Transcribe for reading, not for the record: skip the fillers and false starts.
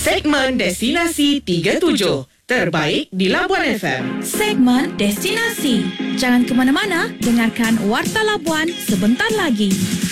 Segmen Destinasi 37 terbaik di Labuan FM. Segmen Destinasi. Jangan ke mana-mana, dengarkan Warta Labuan sebentar lagi.